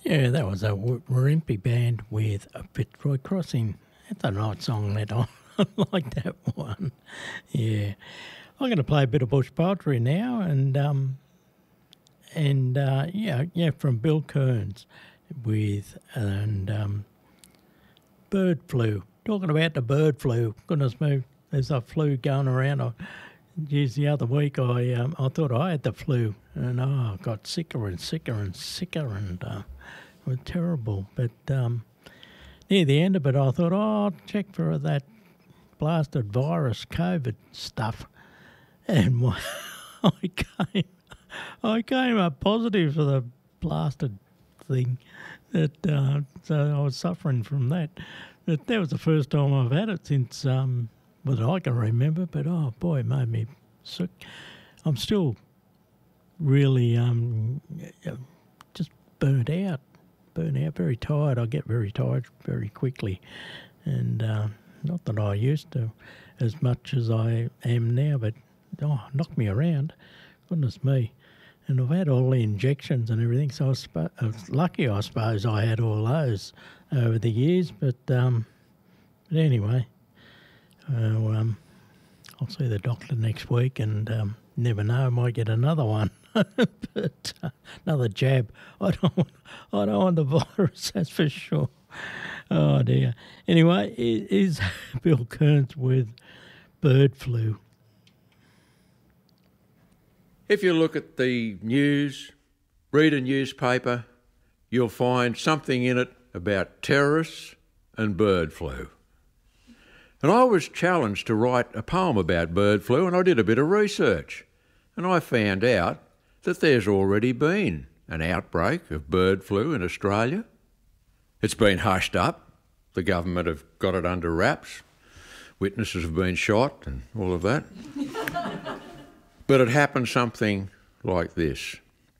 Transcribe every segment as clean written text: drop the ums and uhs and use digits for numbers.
Yeah, that was a Warumpi band with a Fitzroy Crossing. That's a nice song, that I like that one. Yeah. I'm going to play a bit of bush poetry now, and from Bill Kearns with bird flu. Talking about the bird flu, goodness me, there's a flu going around. The other week I thought I had the flu, and I got sicker and sicker and sicker, and it was terrible. But near the end of it, I thought, I'll check for that blasted virus, COVID stuff, and I came up positive for the blasted thing. So I was suffering from that. But that was the first time I've had it since I can remember. But oh boy, it made me sick. I'm still really just burnt out, very tired. I get very tired very quickly, and not that I used to as much as I am now, but knocked me around. Goodness me. And I've had all the injections and everything, so I was lucky, I suppose, I had all those over the years. But anyway, I'll see the doctor next week, and never know, I might get another one. But another jab. I don't want the virus, that's for sure. Oh dear. Anyway, it is Bill Kearns with bird flu. If you look at the news, read a newspaper, you'll find something in it about terrorists and bird flu. And I was challenged to write a poem about bird flu, and I did a bit of research. And I found out that there's already been an outbreak of bird flu in Australia. It's been hushed up. The government have got it under wraps. Witnesses have been shot and all of that. But it happened something like this.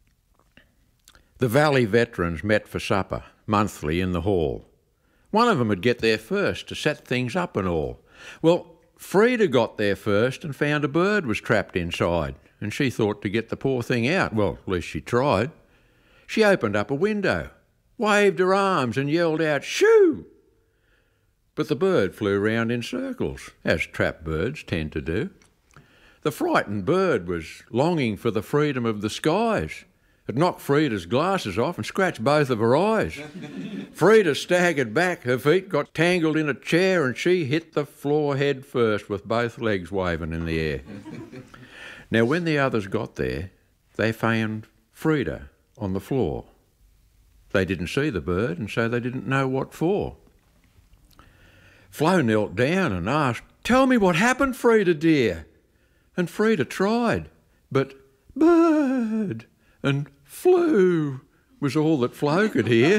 The Valley veterans met for supper, monthly in the hall. One of them would get there first to set things up and all. Well, Frida got there first and found a bird was trapped inside, and she thought to get the poor thing out. Well, at least she tried. She opened up a window, waved her arms and yelled out, "Shoo!" But the bird flew round in circles, as trapped birds tend to do. The frightened bird was longing for the freedom of the skies. It knocked Frida's glasses off and scratched both of her eyes. Frida staggered back, her feet got tangled in a chair, and she hit the floor head first with both legs waving in the air. Now, when the others got there, they found Frida on the floor. They didn't see the bird, and so they didn't know what for. Flo knelt down and asked, "Tell me what happened, Frida dear." And Frida tried, but bird and flu was all that Flo could hear.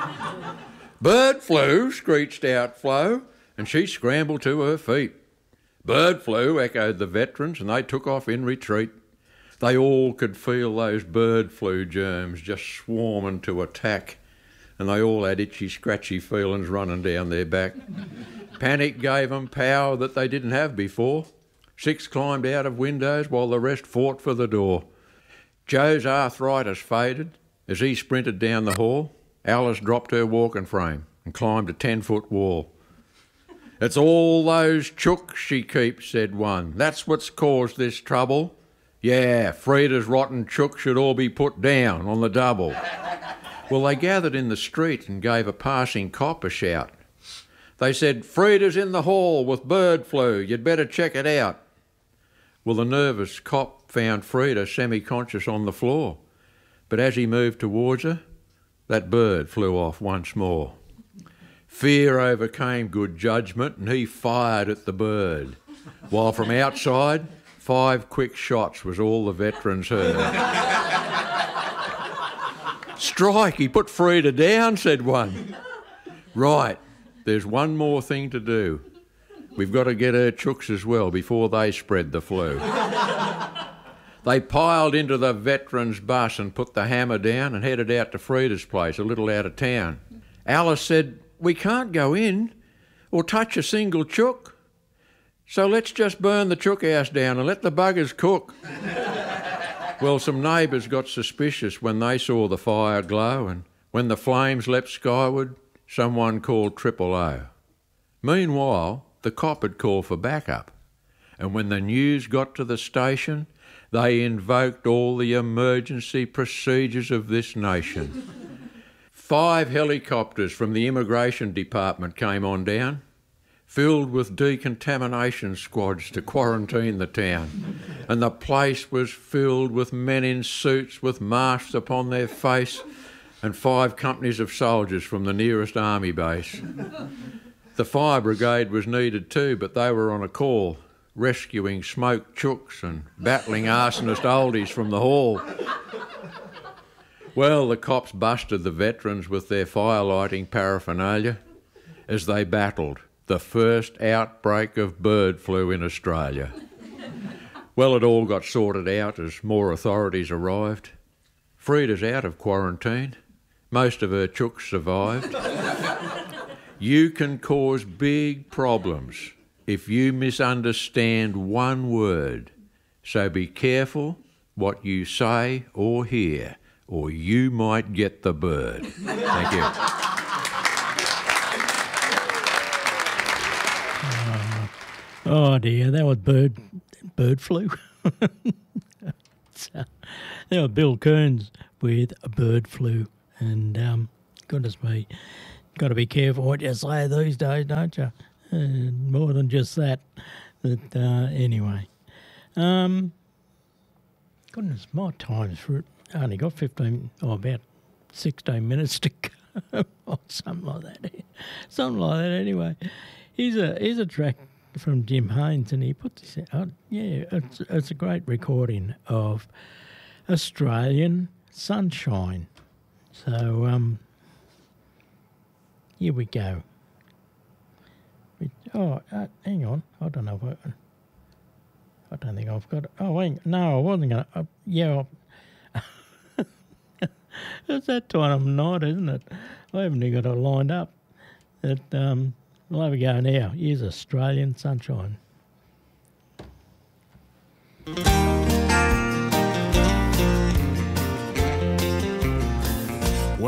"Bird flu," screeched out Flo, and she scrambled to her feet. "Bird flu," echoed the veterans, and they took off in retreat. They all could feel those bird flu germs just swarming to attack, and they all had itchy, scratchy feelings running down their back. Panic gave them power that they didn't have before. 6 climbed out of windows while the rest fought for the door. Joe's arthritis faded as he sprinted down the hall. Alice dropped her walking frame and climbed a 10-foot wall. "It's all those chooks she keeps," said one. "That's what's caused this trouble. Yeah, Frida's rotten chooks should all be put down on the double." Well, they gathered in the street and gave a passing cop a shout. They said, "Frida's in the hall with bird flu, you'd better check it out." Well, the nervous cop found Frida semi-conscious on the floor, but as he moved towards her, that bird flew off once more. Fear overcame good judgment, and he fired at the bird, while from outside, 5 quick shots was all the veterans heard. "Strike, he put Frida down," said one. "Right, there's one more thing to do. We've got to get her chooks as well before they spread the flu." They piled into the veterans' bus and put the hammer down and headed out to Frida's place, a little out of town. Alice said, "We can't go in or touch a single chook, so let's just burn the chook house down and let the buggers cook." Well, some neighbours got suspicious when they saw the fire glow, and When the flames leapt skyward, someone called Triple O. Meanwhile, the cop had called for backup, and when the news got to the station, they invoked all the emergency procedures of this nation. 5 helicopters from the Immigration Department came on down, filled with decontamination squads to quarantine the town, and the place was filled with men in suits with masks upon their face and 5 companies of soldiers from the nearest army base. The fire brigade was needed too, but they were on a call, rescuing smoked chooks and battling arsonist oldies from the hall. Well, the cops busted the veterans with their fire-lighting paraphernalia as they battled the first outbreak of bird flu in Australia. Well, it all got sorted out as more authorities arrived. Frida's out of quarantine. Most of her chooks survived. You can cause big problems if you misunderstand one word. So be careful what you say or hear, or you might get the bird. Thank you. Oh dear, that was bird flu. So, that was Bill Kearns with a bird flu. And goodness me, got to be careful what you say these days, don't you? More than just that. But anyway, goodness, my time's I only got about 16 minutes to go, or something like that. Something like that. Anyway, here's a track from Jim Haynes, and he put this out. Yeah, it's a great recording of Australian Sunshine. So, here we go. Hang on. I don't know if I don't think I've got it. Oh, no, I wasn't going to. It's that time of night, isn't it? I haven't even got it lined up. We'll have a go now. Here's Australian Sunshine.